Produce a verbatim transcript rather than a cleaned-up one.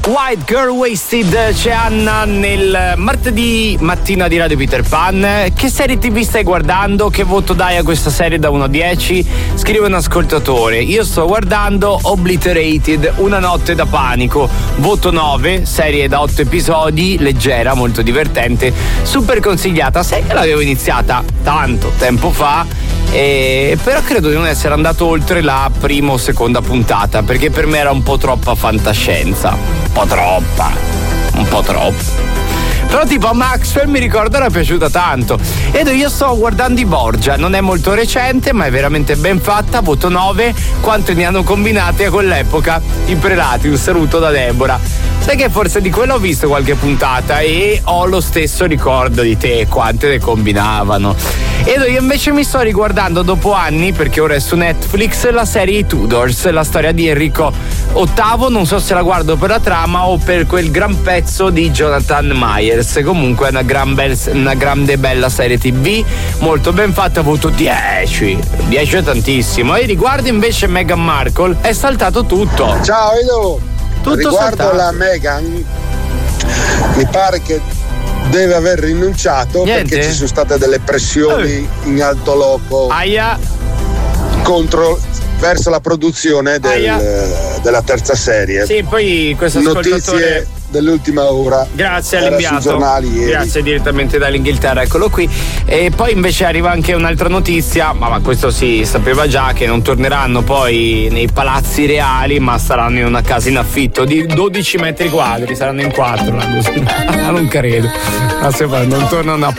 White Girl Wasted, c'è Anna nel martedì mattina di Radio Peter Pan. Che serie tivù stai guardando? Che voto dai a questa serie da uno a dieci? Scrive un ascoltatore. Io sto guardando Obliterated, Una notte da panico, voto nove, serie da otto episodi, leggera, molto divertente, super consigliata. Sai che l'avevo iniziata tanto tempo fa, e però credo di non essere andato oltre la prima o seconda puntata, perché per me era un po' troppa fantascienza, un po' troppa, un po' troppo. Però tipo a Maxwell mi ricordo era piaciuta tanto. Ed io sto guardando i Borgia, non è molto recente ma è veramente ben fatta, voto nove. Quanto ne hanno combinati a quell'epoca i prelati, un saluto da Deborah. Sai che forse di quello ho visto qualche puntata e ho lo stesso ricordo di te, quante ne combinavano. Ed io invece mi sto riguardando dopo anni, perché ora è su Netflix, la serie I Tudors, la storia di Enrico ottavo. Non so se la guardo per la trama o per quel gran pezzo di Jonathan Myers. Comunque è una, gran bel, una grande bella serie tivù, molto ben fatta, voto dieci. dieci è tantissimo. E riguardo invece Meghan Markle è saltato tutto. Ciao Edo, tutto riguardo saltato. La Meghan, mi pare che deve aver rinunciato. Niente? Perché ci sono state delle pressioni eh. in alto loco Aia. contro verso la produzione del, della terza serie. Sì, poi questo ascoltatore notizie dell'ultima ora. Grazie Era all'inviato. sui giornali ieri. Grazie direttamente dall'Inghilterra, eccolo qui. E poi invece arriva anche un'altra notizia, ma, ma questo si sapeva già, che non torneranno poi nei palazzi reali, ma saranno in una casa in affitto di dodici metri quadri, saranno in quattro. Non credo. Non tornano a